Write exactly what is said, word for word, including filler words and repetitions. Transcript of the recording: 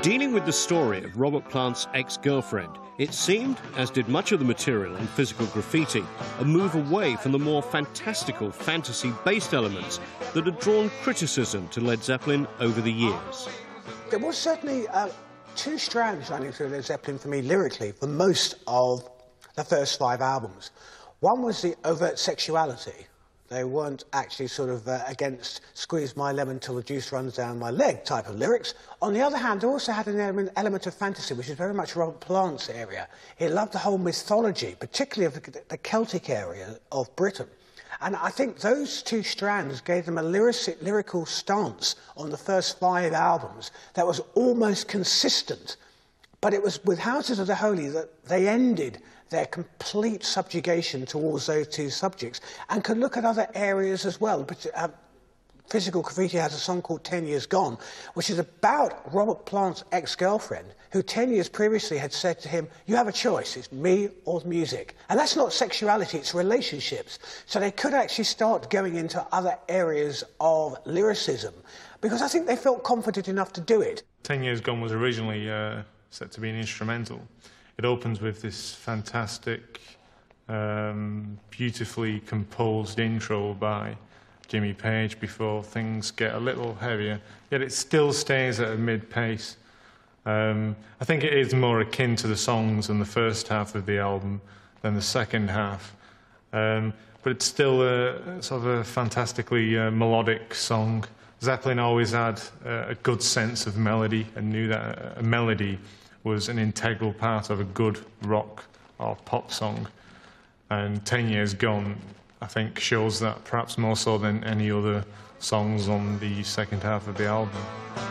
Dealing with the story of Robert Plant's ex-girlfriend, it seemed, as did much of the material on Physical Graffiti, a move away from the more fantastical, fantasy-based elements that had drawn criticism to Led Zeppelin over the years. There was certainly uh, two strands running through Led Zeppelin for me lyrically for most of the first five albums. One was the overt sexuality. They weren't actually sort of uh, against squeeze my lemon till the juice runs down my leg type of lyrics. On the other hand, they also had an element, element of fantasy, which is very much Robert Plant's area. He loved the whole mythology, particularly of the, the Celtic area of Britain. And I think those two strands gave them a lyric, lyrical stance on the first five albums that was almost consistent. But it was with Houses of the Holy that they ended their complete subjugation towards those two subjects and could look at other areas as well. But, uh, Physical Graffiti has a song called Ten Years Gone, which is about Robert Plant's ex-girlfriend, who ten years previously had said to him, you have a choice, it's me or the music. And that's not sexuality, it's relationships. So they could actually start going into other areas of lyricism, because I think they felt confident enough to do it. Ten Years Gone was originally uh, set to be an instrumental. It opens with this fantastic, um, beautifully composed intro by Jimmy Page before things get a little heavier, yet it still stays at a mid-pace. Um, I think it is more akin to the songs in the first half of the album than the second half. Um, but it's still a, sort of a fantastically uh, melodic song. Zeppelin always had uh, a good sense of melody and knew that a melody was an integral part of a good rock or pop song. And Ten Years Gone, I think, shows that perhaps more so than any other songs on the second half of the album.